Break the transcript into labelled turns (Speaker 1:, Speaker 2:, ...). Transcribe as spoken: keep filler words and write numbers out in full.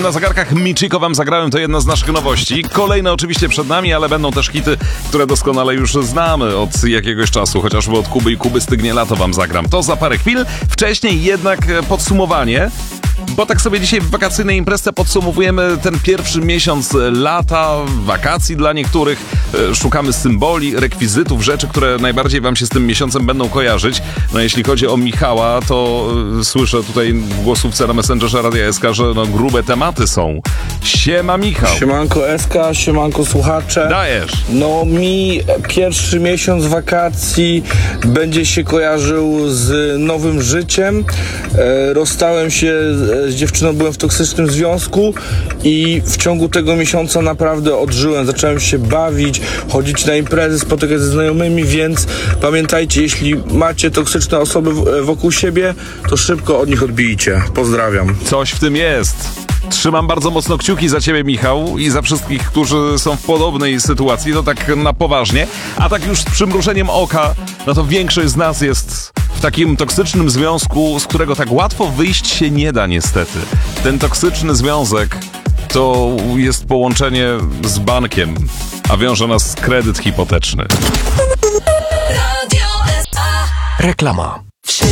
Speaker 1: na zegarkach Michiko wam zagrałem, to jedna z naszych nowości. Kolejne oczywiście przed nami, ale będą też hity, które doskonale już znamy od jakiegoś czasu, chociażby od Kuby i Kuby Stygnie Lato wam zagram. To za parę chwil. Wcześniej jednak podsumowanie, bo tak sobie dzisiaj w wakacyjnej imprezie podsumowujemy ten pierwszy miesiąc lata, wakacji dla niektórych. Szukamy symboli, rekwizytów, rzeczy, które najbardziej wam się z tym miesiącem będą kojarzyć. No jeśli chodzi o Michała, to słyszę tutaj w głosówce na Messengerze Radia S K, że no grube tematy są. Siema Michał.
Speaker 2: Siemanko S K, siemanko słuchacze.
Speaker 1: Dajesz.
Speaker 2: No mi pierwszy miesiąc wakacji będzie się kojarzył z nowym życiem. E, rozstałem się z, z dziewczyną, byłem w toksycznym związku i w ciągu tego miesiąca naprawdę odżyłem. Zacząłem się bawić, chodzić na imprezy, spotykać ze znajomymi, więc pamiętajcie, jeśli macie toksyczne osoby w, wokół siebie, to szybko od nich odbijcie. Pozdrawiam.
Speaker 1: Coś w tym jest. Trzymam bardzo mocno kciuki za ciebie, Michał, i za wszystkich, którzy są w podobnej sytuacji, to tak na poważnie. A tak już z przymrużeniem oka, no to większość z nas jest w takim toksycznym związku, z którego tak łatwo wyjść się nie da niestety. Ten toksyczny związek to jest połączenie z bankiem, a wiąże nas kredyt hipoteczny.
Speaker 3: Reklama.